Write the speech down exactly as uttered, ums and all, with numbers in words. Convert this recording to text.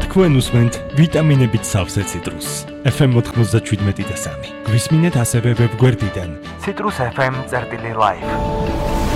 თქვენ უსმენთ ვიტამინებით სავსე ციტრუსს. ეფ ემ ninety-seven და სამი. გვისმინეთ ასევე ვებგვერდიდან citrus f m წერტილი live.